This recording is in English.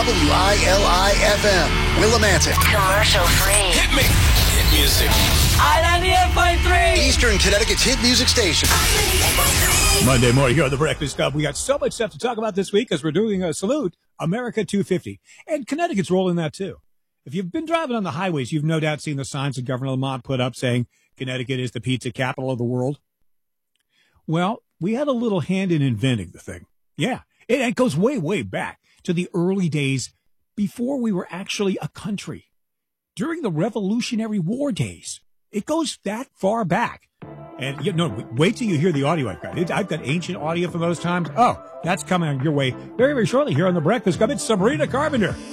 WILI-FM, Willimantic. Commercial free. Hit me. Hit music. I-98.3. Eastern Connecticut's hit music station. Monday morning here on The Breakfast Club. We got so much stuff to talk about this week as we're doing a salute, America 250. And Connecticut's rolling that too. If you've been driving on the highways, you've no doubt seen the signs that Governor Lamont put up saying Connecticut is the pizza capital of the world. Well, we had a little hand in inventing the thing. Yeah, it goes way, way back to the early days before we were actually a country. During the Revolutionary War days. It goes that far back. And wait till you hear the audio I've got. I've got ancient audio from those times. Oh, that's coming your way very, very shortly here on The Breakfast Club. It's Sabrina Carpenter.